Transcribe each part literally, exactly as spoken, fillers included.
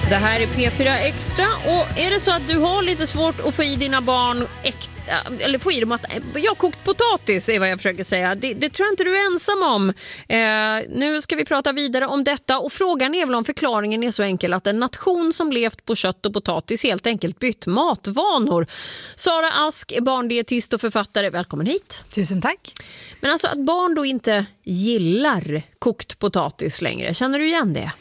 Det här är P fyra Extra, och är det så att du har lite svårt att få i dina barn äkta, eller få i dem att jag har kokt potatis är vad jag försöker säga. Det, det tror jag inte du är ensam om. Eh, nu ska vi prata vidare om detta, och frågan är väl om förklaringen är så enkel att en nation som levt på kött och potatis helt enkelt bytt matvanor. Sara Ask är barndietist och författare. Välkommen hit. Tusen tack. Men alltså att barn då inte gillar kokt potatis längre, känner du igen det?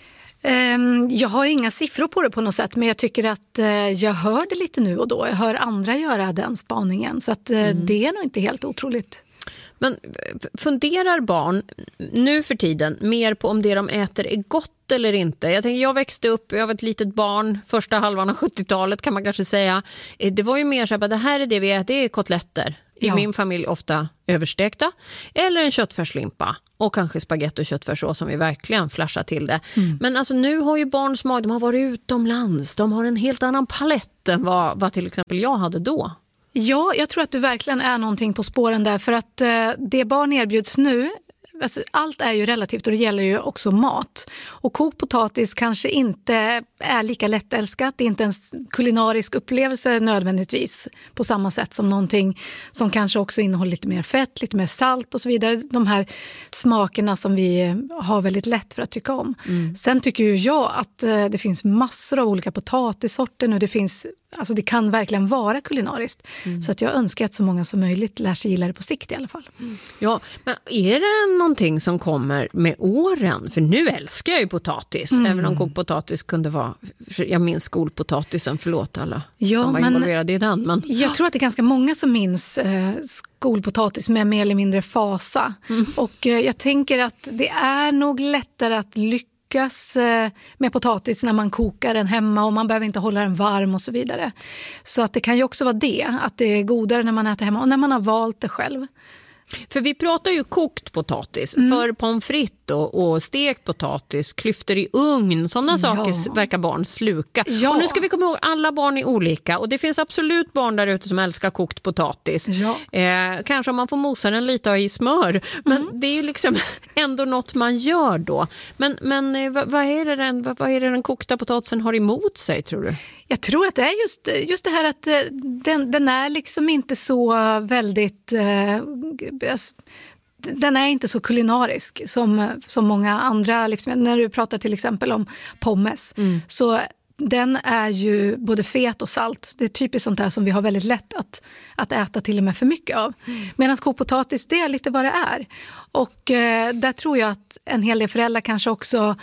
Jag har inga siffror på det på något sätt, men jag tycker att jag hör det lite nu och då. Jag hör andra göra den spaningen, så att mm. det är nog inte helt otroligt. Men funderar barn nu för tiden mer på om det de äter är gott eller inte? Jag tänker, jag växte upp, jag var ett litet barn första halvan av sjuttiotalet kan man kanske säga. Det var ju mer så att det här är det vi äter, det är kotletter. I ja. min familj ofta överstekta. Eller en köttfärslimpa. Och kanske spagetti och köttfärssås som vi verkligen flashar till det. Mm. Men alltså nu har ju barn smak, de har varit utomlands. De har en helt annan palett än vad, vad till exempel jag hade då. Ja, jag tror att du verkligen är någonting på spåren där. För att eh, det barn erbjuds nu, alltså, allt är ju relativt, och det gäller ju också mat. Och kokt potatis kanske inte är lika lättälskat. Det är inte en kulinarisk upplevelse nödvändigtvis på samma sätt som någonting som kanske också innehåller lite mer fett, lite mer salt och så vidare. De här smakerna som vi har väldigt lätt för att tycka om. Mm. Sen tycker ju jag att det finns massor av olika potatissorter nu. Det finns, alltså det kan verkligen vara kulinariskt. Mm. Så att jag önskar att så många som möjligt lär sig gilla det på sikt i alla fall. Mm. Ja, men är det någonting som kommer med åren? För nu älskar jag ju potatis. Mm. Även om kokt potatis kunde vara, jag minns skolpotatisen, förlåt alla ja, som var men involverade i den. Men jag tror att det är ganska många som minns eh, skolpotatis med mer eller mindre fasa. Mm. Och eh, jag tänker att det är nog lättare att lyckas med potatis när man kokar den hemma, och man behöver inte hålla den varm och så vidare. Så att det kan ju också vara det, att det är godare när man äter hemma och när man har valt det själv. För vi pratar ju kokt potatis, mm. för pommes frites och, och stekt potatis, klyftor i ugn, sådana ja. saker verkar barn sluka. Ja. Och nu ska vi komma ihåg, alla barn är olika, och det finns absolut barn där ute som älskar kokt potatis. Ja. Eh, kanske om man får mosa den lite i smör, men mm. det är ju liksom ändå något man gör då. Men, men vad, vad, är det den, vad, vad är det den kokta potatisen har emot sig, tror du? Jag tror att det är just, just det här att den, den är liksom inte så väldigt... Eh, den är inte så kulinarisk som, som många andra livsmedel. När du pratar till exempel om pommes, mm. så den är ju både fet och salt. Det är typiskt sånt här som vi har väldigt lätt att, att äta till och med för mycket av. Mm. Medan kokpotatis, det är lite vad det är. Och eh, där tror jag att en hel del föräldrar kanske också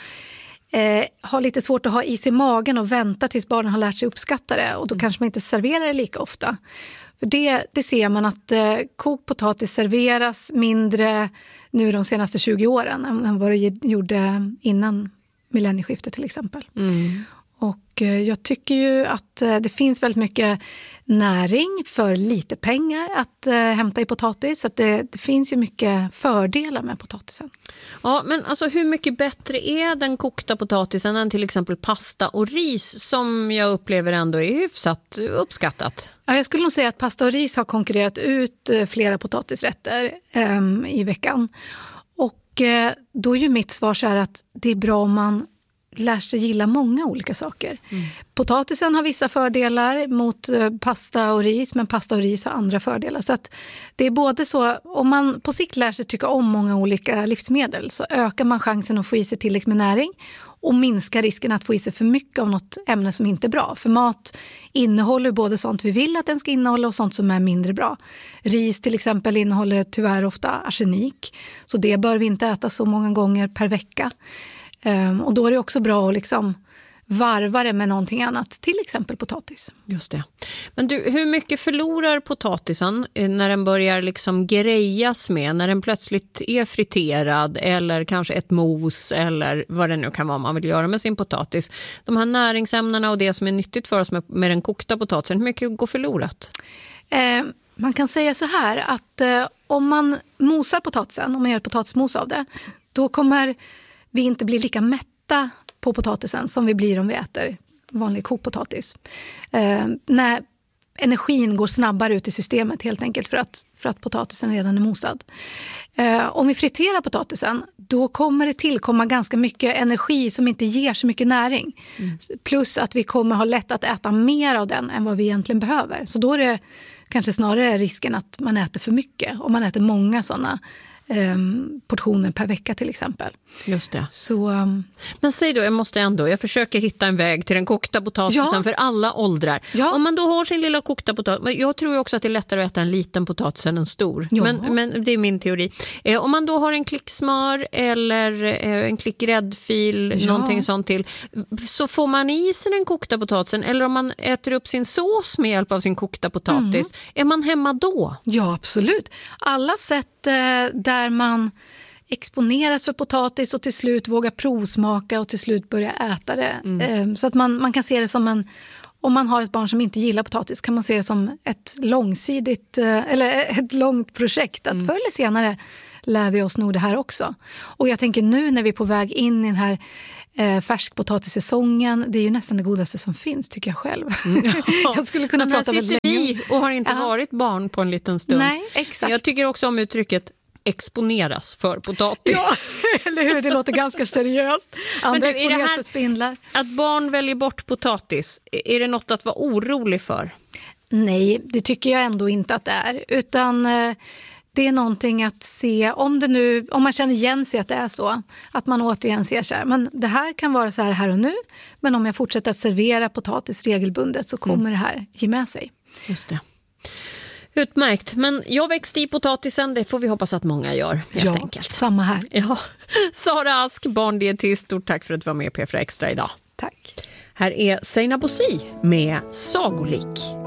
eh, har lite svårt att ha is i magen och vänta tills barnen har lärt sig uppskatta det. Och då mm. kanske man inte serverar det lika ofta. För det, det ser man att eh, kokt potatis serveras mindre nu de senaste tjugo åren än, än vad det gjorde innan millennieskiftet till exempel. Mm. Och eh, jag tycker ju att eh, det finns väldigt mycket näring för lite pengar att eh, hämta i potatis. Så att det, det finns ju mycket fördelar med potatisen. Ja, men alltså hur mycket bättre är den kokta potatisen än till exempel pasta och ris, som jag upplever ändå är hyfsat uppskattat? Ja, jag skulle nog säga att pasta och ris har konkurrerat ut eh, flera potatisrätter eh, i veckan. Och eh, då är ju mitt svar så här att det är bra om man lär sig gilla många olika saker. Mm. Potatisen har vissa fördelar mot pasta och ris, men pasta och ris har andra fördelar. Så att det är både så, om man på sikt lär sig tycka om många olika livsmedel, så ökar man chansen att få i sig tillräckligt med näring och minskar risken att få i sig för mycket av något ämne som inte är bra. För mat innehåller både sånt vi vill att den ska innehålla och sånt som är mindre bra. Ris till exempel innehåller tyvärr ofta arsenik, så det bör vi inte äta så många gånger per vecka. Um, och då är det också bra att liksom varva det med någonting annat, till exempel potatis. Just det. Men du, hur mycket förlorar potatisen när den börjar liksom grejas med, när den plötsligt är friterad eller kanske ett mos eller vad det nu kan vara man vill göra med sin potatis? De här näringsämnena och det som är nyttigt för oss med, med den kokta potatisen, hur mycket går förlorat? Eh, man kan säga så här att eh, om man mosar potatisen, om man gör potatismos av det, då kommer vi inte blir lika mätta på potatisen som vi blir om vi äter vanlig kokpotatis. Eh, när energin går snabbare ut i systemet helt enkelt för att, för att potatisen redan är mosad. Eh, om vi friterar potatisen, då kommer det tillkomma ganska mycket energi som inte ger så mycket näring. Mm. Plus att vi kommer ha lätt att äta mer av den än vad vi egentligen behöver. Så då är det kanske snarare risken att man äter för mycket. Om man äter många sådana eh, portioner per vecka till exempel. Just det. Så, um... Men säg då, jag måste ändå, jag försöker hitta en väg till den kokta potatisen ja. för alla åldrar. Ja. Om man då har sin lilla kokta potatis, jag tror ju också att det är lättare att äta en liten potatis än en stor. Men, men det är min teori. Eh, om man då har en klick smör eller eh, en klick gräddfil, ja. någonting sånt till, så får man i sig den kokta potatisen, eller om man äter upp sin sås med hjälp av sin kokta potatis, mm. är man hemma då? Ja, absolut. Alla sätt eh, där man exponeras för potatis och till slut våga provsmaka och till slut börja äta det. Mm. Så att man, man kan se det som en, om man har ett barn som inte gillar potatis kan man se det som ett långsidigt eller ett långt projekt. Att mm. förr eller senare lär vi oss nog det här också. Och jag tänker nu när vi är på väg in i den här eh, färskpotatissäsongen, det är ju nästan det godaste som finns tycker jag själv. Mm. Ja. Jag skulle kunna men prata väldigt länge. Vi och har inte ja. varit barn på en liten stund. Nej, exakt. Jag tycker också om uttrycket exponeras för potatis. Ja, eller hur? Det låter ganska seriöst. Andra Men exponeras är det här, för spindlar. Att barn väljer bort potatis, är det något att vara orolig för? Nej, det tycker jag ändå inte att det är. Utan eh, det är någonting att se, om det nu, om man känner igen sig att det är så, att man återigen ser så här, men det här kan vara så här här och nu, men om jag fortsätter att servera potatis regelbundet så kommer mm. det här ge med sig. Just det. Utmärkt, men jag växte i potatisen, det får vi hoppas att många gör helt ja, enkelt. Samma här. Ja. Sara Ask, barndietist, stort tack för att du var med på P fyra Extra idag. Tack. Här är Seinabo Sy med Sagolik.